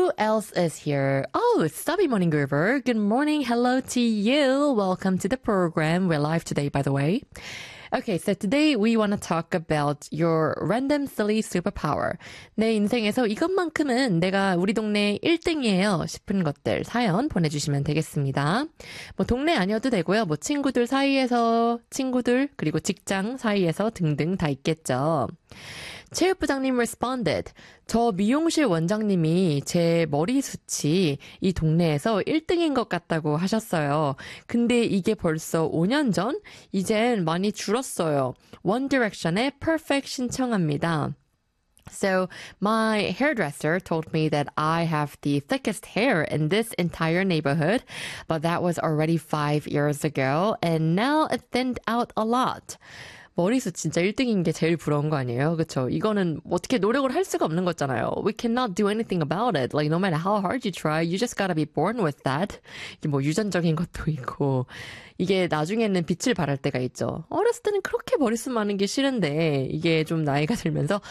Who else is here? Oh, it's Stubby Morning Groover. Good morning. Hello to you. Welcome to the program. We're live today, by the way. Okay, so today we want to talk about your random silly superpower. 내 인생에서 이것만큼은 내가 우리 동네 1등이에요 싶은 것들 사연 보내주시면 되겠습니다. 뭐 동네 아니어도 되고요. 뭐 친구들 사이에서 친구들 그리고 직장 사이에서 등등 다 있겠죠. 체육부장님 responded. 저 미용실 원장님이 제 머리숱이 이 동네에서 1등인 것 같다고 하셨어요. 근데 이게 벌써 5년 전? 이젠 많이 줄었어요. One Direction의 Perfect 신청합니다. So my hairdresser told me that I have the thickest hair in this entire neighborhood, but that was already 5 years ago, and now it thinned out a lot. 머리숱 진짜 1등인 게 제일 부러운 거 아니에요? 그쵸? 이거는 어떻게 노력을 할 수가 없는 거잖아요. We cannot do anything about it. Like, no matter how hard you try, you just gotta be born with that. 이게 뭐 유전적인 것도 있고. 이게 나중에는 빛을 발할 때가 있죠. 어렸을 때는 그렇게 머리숱 많은 게 싫은데, 이게 좀 나이가 들면서,